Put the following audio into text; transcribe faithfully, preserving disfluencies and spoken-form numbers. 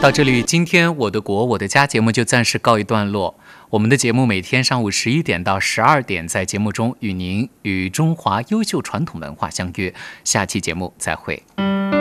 到这里，今天我的国我的家节目就暂时告一段落。我们的节目每天上午十一点到十二点，在节目中与您与中华优秀传统文化相约。下期节目再会。